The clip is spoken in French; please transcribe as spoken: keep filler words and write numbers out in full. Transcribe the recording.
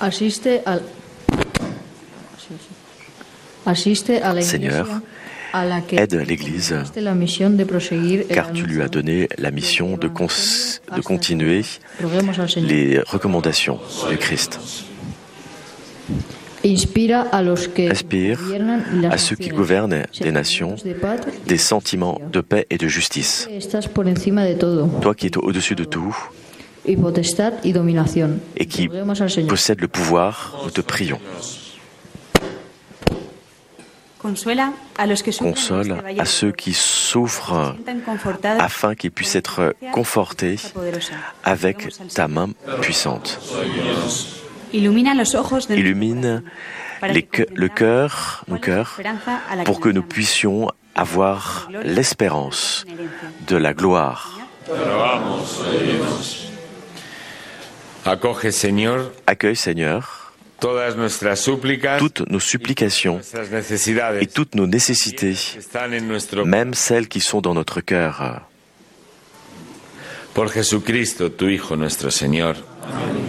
Seigneur, aide l'Église, car tu lui as donné la mission de, cons- de continuer les recommandations du Christ. Inspire à ceux qui gouvernent des nations des sentiments de paix et de justice. Toi qui es au-dessus de tout et qui possèdes le pouvoir, nous te prions. Console à ceux qui souffrent afin qu'ils puissent être confortés avec ta main puissante. Illumine les que, le cœur, nos cœurs, pour que nous puissions avoir l'espérance de la gloire. Accueille, Seigneur, toutes nos supplications et toutes nos nécessités, même celles qui sont dans notre cœur. Por Jesucristo, tu Hijo, nuestro Señor. Amén.